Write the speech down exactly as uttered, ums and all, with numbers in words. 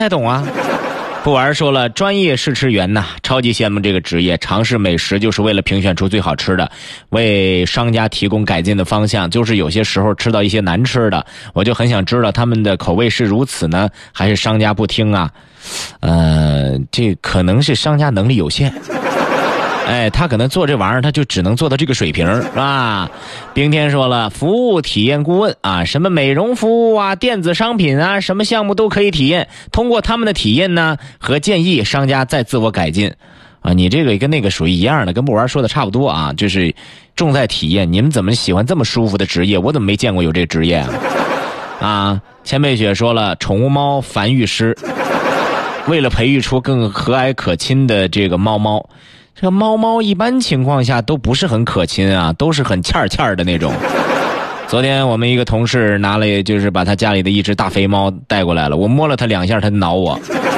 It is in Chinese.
太懂啊。不玩说了，专业试吃员呐，超级羡慕这个职业。尝试美食就是为了评选出最好吃的，为商家提供改进的方向。就是有些时候吃到一些难吃的，我就很想知道他们的口味是如此呢，还是商家不听啊？呃，这可能是商家能力有限。哎，他可能做这玩意儿，他就只能做到这个水平啊。冰天说了，服务体验顾问啊，什么美容服务啊、电子商品啊，什么项目都可以体验。通过他们的体验呢和建议，商家再自我改进啊。你这个跟那个属于一样的，跟不玩说的差不多啊，就是重在体验。你们怎么喜欢这么舒服的职业？我怎么没见过有这个职业啊？啊，千贝雪说了，宠物猫繁育师，为了培育出更和蔼可亲的这个猫猫。这个猫猫一般情况下都不是很可亲啊，都是很欠儿欠儿的那种。昨天我们一个同事拿了，就是把他家里的一只大肥猫带过来了，我摸了他两下，他挠我。